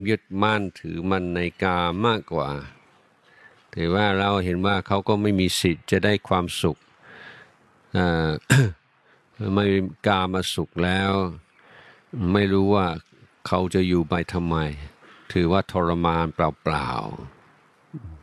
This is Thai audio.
ยึดมั่นถือมันในกามมากกว่าถือว่าเราเห็นว่าเขาก็ไม่มีสิทธิ์จะได้ความสุขอ่า ไม่กามาสุขแล้วไม่รู้ว่าเขาจะอยู่ไปทำไมถือว่าทรมานเปล่าๆ